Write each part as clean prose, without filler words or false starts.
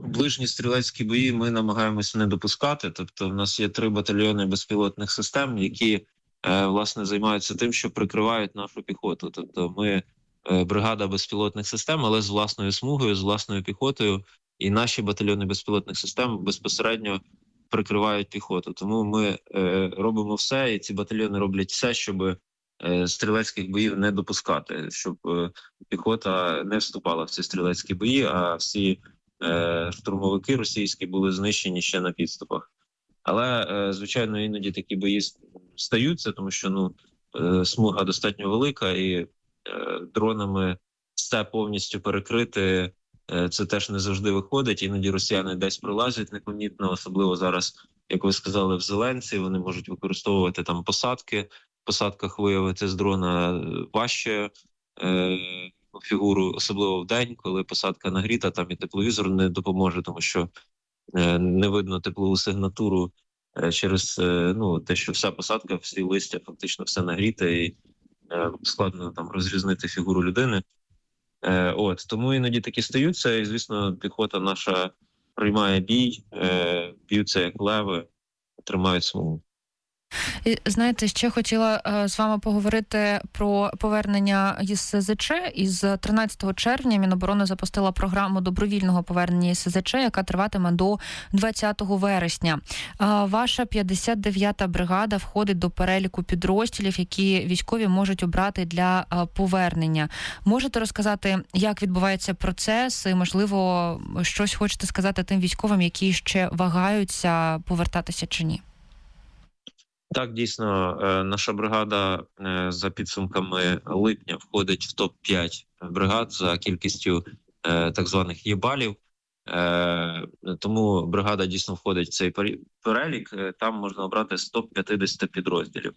ближні стрілецькі бої ми намагаємося не допускати. Тобто в нас є 3 батальйони безпілотних систем, які, власне, займаються тим, що прикривають нашу піхоту. Тобто ми бригада безпілотних систем, але з власною смугою, з власною піхотою, і наші батальйони безпілотних систем безпосередньо прикривають піхоту. Тому ми робимо все, і ці батальйони роблять все, щоб стрілецьких боїв не допускати, щоб піхота не вступала в ці стрілецькі бої, а всі штурмовики російські були знищені ще на підступах. Але, звичайно, іноді такі бої стаються, тому що смуга достатньо велика, і дронами все повністю перекрити це теж не завжди виходить. Іноді росіяни десь пролазять непомітно, особливо зараз, як ви сказали, в Зеленці, вони можуть використовувати там посадки. В посадках виявити з дрона важче фігуру, особливо в день, коли посадка нагріта, там і тепловізор не допоможе, тому що не видно теплову сигнатуру через те, що вся посадка, всі листя, фактично все нагріте, і складно там розрізнити фігуру людини. Тому іноді такі стаються, і, звісно, піхота наша приймає бій, б'ються як леви, тримають смугу. І, знаєте, ще хотіла з вами поговорити про повернення із СЗЧ. Із 13 червня Міноборони запустила програму добровільного повернення із СЗЧ, яка триватиме до 20 вересня. Ваша 59-та бригада входить до переліку підрозділів, які військові можуть обрати для повернення. Можете розказати, як відбувається процес і, можливо, щось хочете сказати тим військовим, які ще вагаються повертатися чи ні? Так, дійсно, наша бригада за підсумками липня входить в топ-5 бригад за кількістю так званих єбалів. Тому бригада дійсно входить в цей перелік. Там можна обрати з топ-50 підрозділів.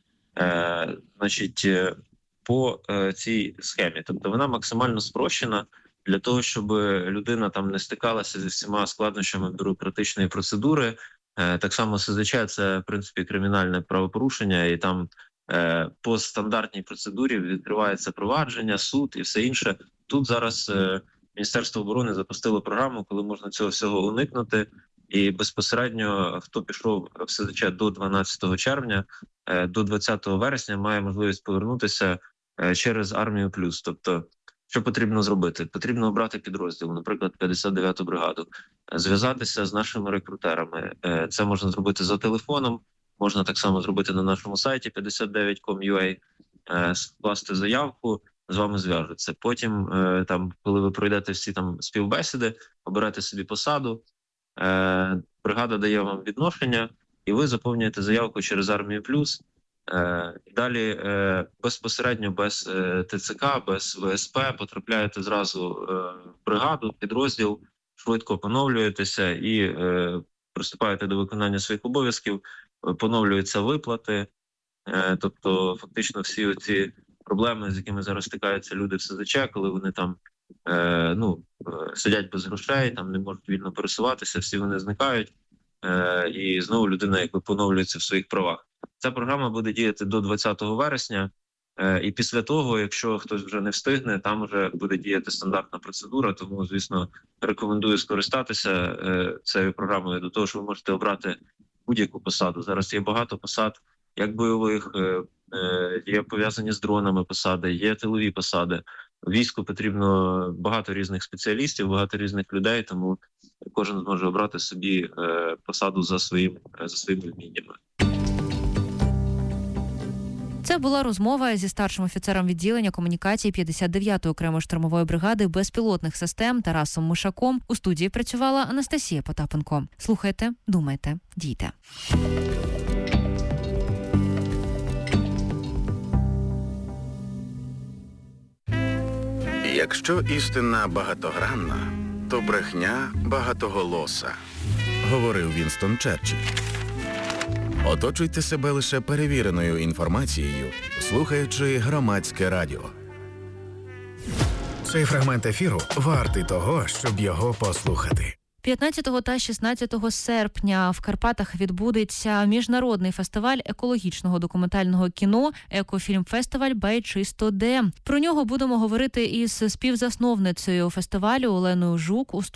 По цій схемі. Тобто вона максимально спрощена для того, щоб людина там не стикалася зі всіма складнощами бюрократичної процедури. Так само СЗЧ – це, в принципі, кримінальне правопорушення, і там по стандартній процедурі відкривається провадження, суд і все інше. Тут зараз Міністерство оборони запустило програму, коли можна цього всього уникнути, і безпосередньо, хто пішов в СЗЧ до 12 червня, до 20 вересня має можливість повернутися через Армію Плюс. Тобто, що потрібно зробити? Потрібно обрати підрозділ, наприклад, 59-ту бригаду, зв'язатися з нашими рекрутерами. Це можна зробити за телефоном, можна так само зробити на нашому сайті 59.com.ua, скласти заявку, з вами зв'яжуться. Потім, коли ви пройдете всі там співбесіди, оберете собі посаду, бригада дає вам відношення, і ви заповнюєте заявку через Армію Плюс. Далі безпосередньо без ТЦК, без ВСП потрапляєте зразу в бригаду, підрозділ, швидко поновлюєтеся і приступаєте до виконання своїх обов'язків, поновлюються виплати. Тобто фактично всі ці проблеми, з якими зараз стикаються люди в СЗЧ, коли вони там сидять без грошей, там не можуть вільно пересуватися, всі вони зникають, і знову людина якби поновлюється в своїх правах. Ця програма буде діяти до 20 вересня, і після того, якщо хтось вже не встигне, там вже буде діяти стандартна процедура, тому, звісно, рекомендую скористатися цією програмою до того, що ви можете обрати будь-яку посаду. Зараз є багато посад, як бойових, є пов'язані з дронами посади, є тилові посади. В війську потрібно багато різних спеціалістів, багато різних людей, тому кожен зможе обрати собі посаду за своїми вміннями. Це була розмова зі старшим офіцером відділення комунікації 59-ї окремої штурмової бригади безпілотних систем Тарасом Мишаком. У студії працювала Анастасія Потапенко. Слухайте, думайте, дійте. Якщо істина багатогранна, то брехня багатоголоса, говорив Вінстон Черчилль. Оточуйте себе лише перевіреною інформацією, слухаючи Громадське радіо. Цей фрагмент ефіру вартий того, щоб його послухати. 15 та 16 серпня в Карпатах відбудеться міжнародний фестиваль екологічного документального кіно «Екофільмфестиваль Байчисто Де». Про нього будемо говорити із співзасновницею фестивалю Оленою Жук у студії